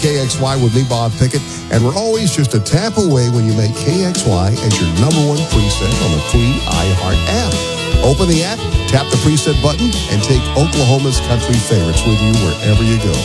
KXY with me, Bob Pickett, and we're always just a tap away when you make KXY as your number one preset on the free iHeart app. Open the app, tap the preset button, and take Oklahoma's country favorites with you wherever you go.